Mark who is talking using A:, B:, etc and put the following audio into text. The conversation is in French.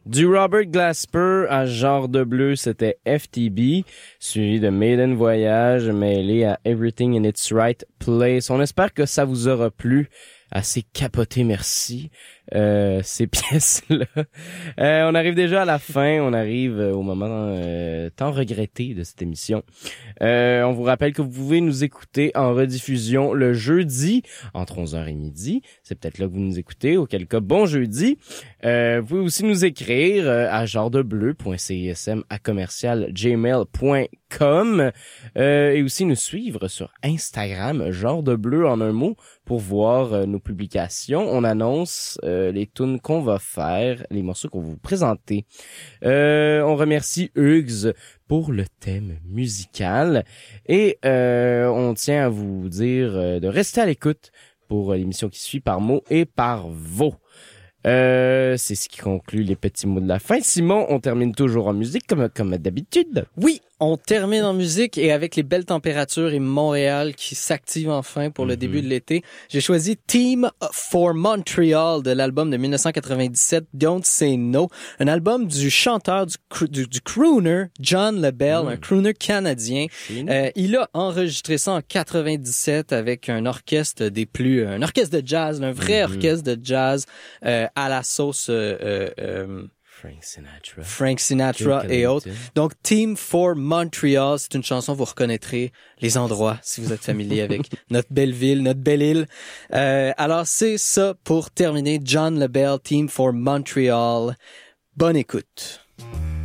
A: Du Robert Glasper à Genre de Bleu, c'était FTB, suivi de Maiden Voyage, mêlé à Everything in its Right Place. On espère que ça vous aura plu. Assez capoté, merci. Ces pièces-là. On arrive déjà à la fin, on arrive au moment tant regretté de cette émission. On vous rappelle que vous pouvez nous écouter en rediffusion le jeudi entre 11h et midi. C'est peut-être là que vous nous écoutez, auquel cas bon jeudi. Vous pouvez aussi nous écrire à genredebleu.cism@gmail.com et aussi nous suivre sur Instagram, genre de bleu en un mot, pour voir nos publications. On annonce les tunes qu'on va faire, les morceaux qu'on va vous présenter. On remercie Hugues pour le thème musical et on tient à vous dire de rester à l'écoute pour l'émission qui suit par mots et par vos. C'est ce qui conclut les petits mots de la fin. Simon, on termine toujours en musique comme d'habitude.
B: Oui, on termine en musique et avec les belles températures et Montréal qui s'active enfin pour le début de l'été, j'ai choisi Team for Montreal de l'album de 1997 Don't Say No, un album du chanteur du crooner John LaBelle, un crooner canadien. Il a enregistré ça en 97 avec un orchestre un orchestre de jazz, un vrai orchestre de jazz à la sauce Frank Sinatra et autres. Donc, Team for Montreal, c'est une chanson, vous reconnaîtrez les endroits si vous êtes familier avec notre belle ville, notre belle île. Alors, c'est ça pour terminer. John LaBelle, Team for Montreal. Bonne écoute.